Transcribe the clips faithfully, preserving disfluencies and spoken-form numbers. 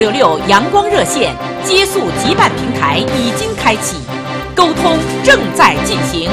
六六阳光热线接诉急办平台已经开启，沟通正在进行。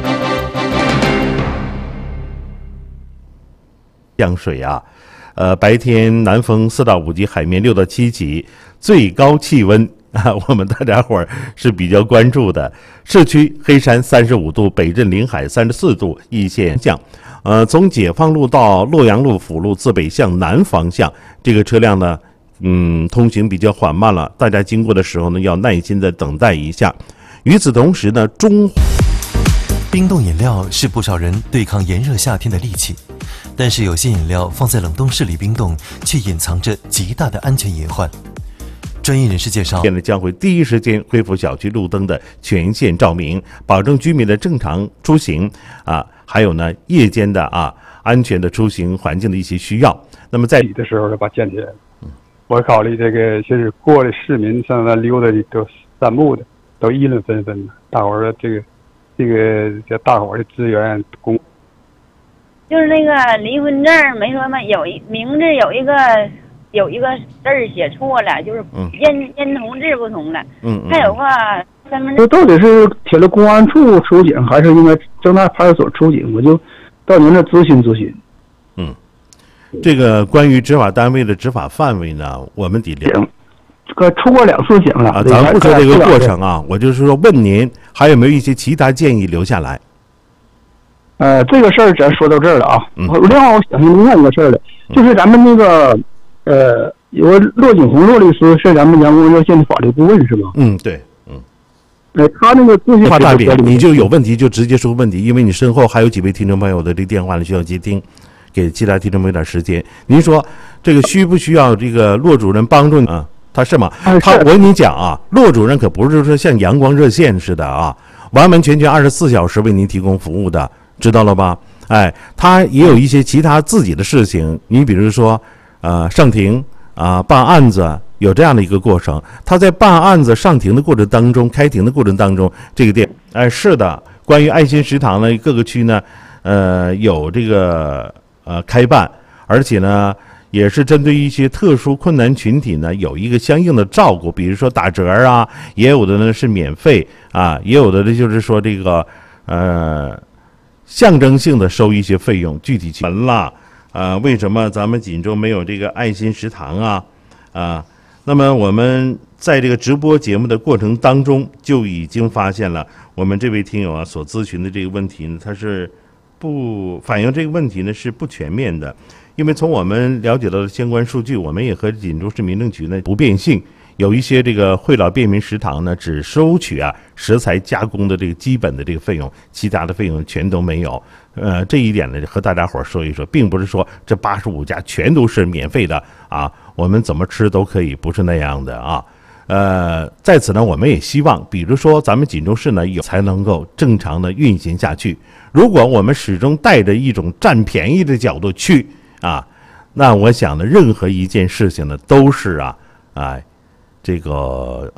降水啊，呃，白天南风四到五级，海面六到七级，最高气温啊，我们大家伙儿是比较关注的。市区黑山三十五度，北镇临海三十四度，一线降。呃，从解放路到洛阳路辅路自北向南方向，这个车辆呢，嗯，通行比较缓慢了，大家经过的时候呢，要耐心的等待一下。与此同时呢，中冰冻饮料是不少人对抗炎热夏天的利器，但是有些饮料放在冷冻室里冰冻，却隐藏着极大的安全隐患。专业人士介绍， 现在将会第一时间恢复小区路灯的全线照明，保证居民的正常出行啊，还有呢夜间的啊安全的出行环境的一些需要。那么在的时候就把建起来了。我考虑这个，就是过的市民上那溜达的都散步的，都议论纷纷的。大伙儿这个这个这大伙儿的资源公， 就是那个离婚证没说嘛，有一名字有一个有一个字儿写错了，就是烟烟同志不同了。嗯，还有个身份证， 到底是铁路公安处出警，还是应该正大派出所出警？我就到您这咨询咨询。 嗯。这个关于执法单位的执法范围呢，我们得了。 这个出过两次警了啊，咱不说这个过程啊，我就是说问您还有没有一些其他建议留下来？ 呃，这个事儿咱说到这儿了啊。嗯。另外，我想起另外一个事儿了，就是咱们那个呃，有个骆景红骆律师是咱们阳光热线的法律顾问是吧？ 嗯，对，嗯。 呃，他那个咨询话大点，你就有问题就直接说问题，因为你身后还有几位听众朋友的这个电话呢需要接听。给其他听众朋友点时间。您说这个需不需要这个骆主任帮助你啊？他是吗？他我跟你讲啊，骆主任可不是说像阳光热线似的啊，完完全全二十四小时为您提供服务的，知道了吧？哎，他也有一些其他自己的事情，你比如说呃上庭啊办案子有这样的一个过程，他在办案子上庭的过程当中，开庭的过程当中，这个店哎是的，关于爱心食堂呢，各个区呢呃有这个。呃，开办，而且呢，也是针对一些特殊困难群体呢，有一个相应的照顾，比如说打折啊，也有的呢是免费啊，也有的呢就是说这个呃，象征性的收一些费用，具体问了，呃，为什么咱们锦州没有这个爱心食堂啊？啊，那么我们在这个直播节目的过程当中，就已经发现了我们这位听友啊所咨询的这个问题呢，它是。不反映这个问题呢是不全面的，因为从我们了解到的相关数据，我们也和锦州市民政局呢不变性，有一些这个惠老便民食堂呢只收取啊食材加工的这个基本的这个费用，其他的费用全都没有。呃，这一点呢和大家伙说一说，并不是说这八十五家全都是免费的啊，我们怎么吃都可以，不是那样的啊。呃，在此呢，我们也希望，比如说咱们锦州市呢有才能够正常的运行下去。如果我们始终带着一种占便宜的角度去啊，那我想呢，任何一件事情呢都是啊啊这个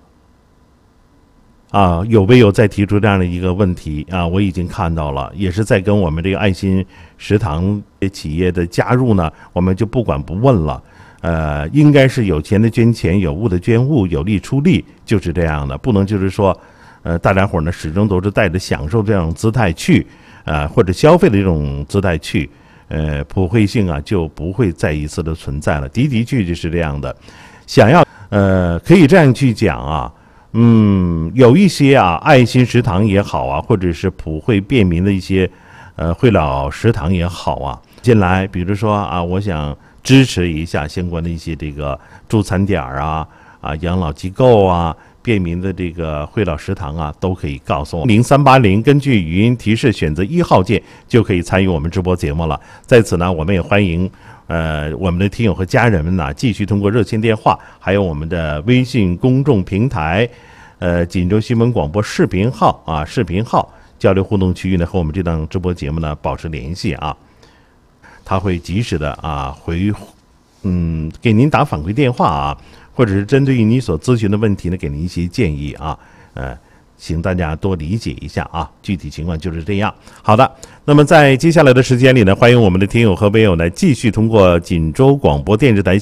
啊有没有再提出这样的一个问题啊？我已经看到了，也是在跟我们这个爱心食堂企业的加入呢，我们就不管不问了。呃，应该是有钱的捐钱，有物的捐物，有力出力，就是这样的，不能就是说，呃，大家伙呢始终都是带着享受这种姿态去，呃，或者消费的这种姿态去，呃，普惠性啊就不会再一次的存在了。的的确确是这样的，想要呃，可以这样去讲啊，嗯，有一些啊，爱心食堂也好啊，或者是普惠便民的一些呃惠老食堂也好啊，进来，比如说啊，我想。支持一下相关的一些这个助餐点啊啊养老机构啊便民的这个惠老食堂啊，都可以告诉我零三八零，根据语音提示选择一号键就可以参与我们直播节目了。在此呢，我们也欢迎呃我们的听友和家人们呢继续通过热线电话，还有我们的微信公众平台，呃锦州新闻广播视频号啊视频号交流互动区域呢和我们这档直播节目呢保持联系啊。他会及时的啊回，嗯，给您打反馈电话啊，或者是针对于你所咨询的问题呢，给您一些建议啊，呃，请大家多理解一下啊，具体情况就是这样。好的，那么在接下来的时间里呢，欢迎我们的听友和微友呢继续通过锦州广播电视台